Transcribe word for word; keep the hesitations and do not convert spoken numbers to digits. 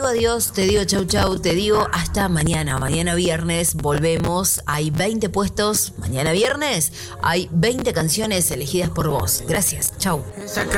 digo adiós, te digo chau chau, te digo hasta mañana. Mañana viernes volvemos. Hay veinte puestos. Mañana viernes hay veinte canciones elegidas por vos. Gracias. Chau.